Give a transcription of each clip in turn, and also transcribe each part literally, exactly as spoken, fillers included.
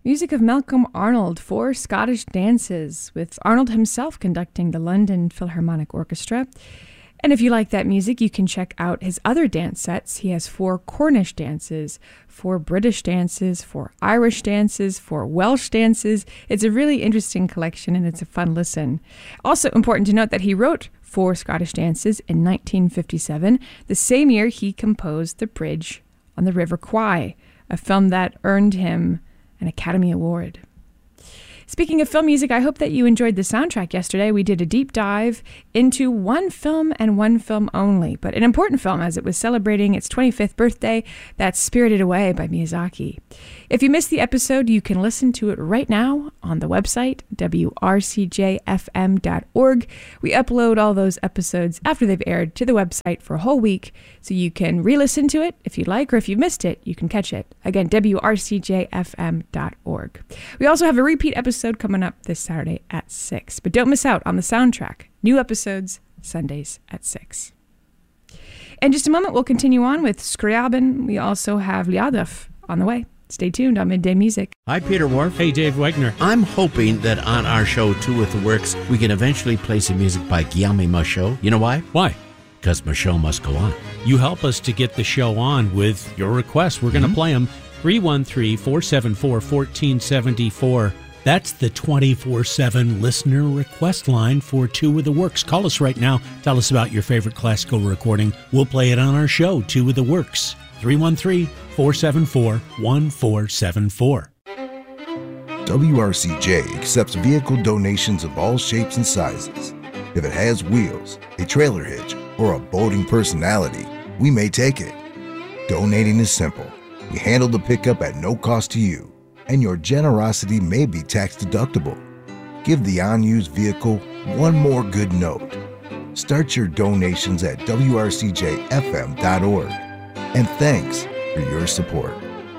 Music of Malcolm Arnold, four Scottish dances, with Arnold himself conducting the London Philharmonic Orchestra. And if you like that music, you can check out his other dance sets. He has four Cornish dances, four British dances, four Irish dances, four Welsh dances. It's a really interesting collection, and it's a fun listen. Also important to note that he wrote four Scottish dances in nineteen fifty-seven, the same year he composed The Bridge on the River Kwai, a film that earned him an Academy Award. Speaking of film music, I hope that you enjoyed the soundtrack yesterday. We did a deep dive into one film and one film only, but an important film as it was celebrating its twenty-fifth birthday. That's Spirited Away by Miyazaki. If you missed the episode, you can listen to it right now on the website, w r c j f m dot org. We upload all those episodes after they've aired to the website for a whole week, so you can re-listen to it if you like, or if you missed it, you can catch it. Again, w r c j f m dot org. We also have a repeat episode coming up this Saturday at six. But don't miss out on the soundtrack. New episodes Sundays at six. In just a moment, we'll continue on with Scriabin. We also have Liadov on the way. Stay tuned on Midday Music. Hi, Peter Wharf. Hey, Dave Wegner. I'm hoping that on our show, Two with the Works, we can eventually play some music by Guillaume Michaud. You know why? Why? Because Michaud must go on. You help us to get the show on with your requests. We're going to mm-hmm. play them. three one three, four seven four, one four seven four. That's the twenty-four seven listener request line for Two with the Works. Call us right now. Tell us about your favorite classical recording. We'll play it on our show, Two with the Works. three one three, four seven four, one four seven four. W R C J accepts vehicle donations of all shapes and sizes. If it has wheels, a trailer hitch, or a boating personality, we may take it. Donating is simple. We handle the pickup at no cost to you, and your generosity may be tax deductible. Give the unused vehicle one more good note. Start your donations at w r c j f m dot org. And thanks for your support.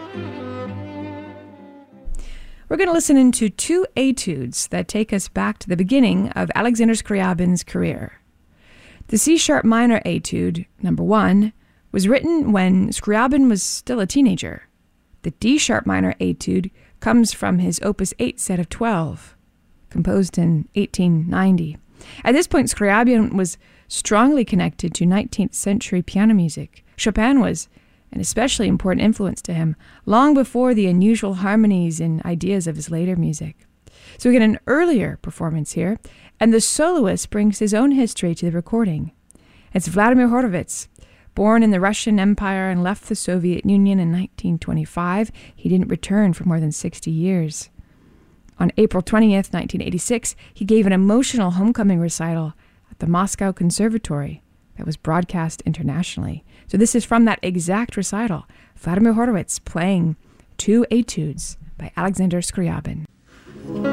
We're going to listen into two etudes that take us back to the beginning of Alexander Scriabin's career. The C-sharp minor etude, number one, was written when Scriabin was still a teenager. The D-sharp minor etude comes from his Opus eight set of twelve, composed in eighteen ninety. At this point, Scriabin was strongly connected to nineteenth century piano music. Chopin was an especially important influence to him, long before the unusual harmonies and ideas of his later music. So we get an earlier performance here, and the soloist brings his own history to the recording. It's Vladimir Horowitz. Born in the Russian Empire and left the Soviet Union in nineteen twenty-five, he didn't return for more than sixty years. On April twentieth, nineteen eighty-six, he gave an emotional homecoming recital at the Moscow Conservatory that was broadcast internationally. So this is from that exact recital, Vladimir Horowitz playing two etudes by Alexander Scriabin.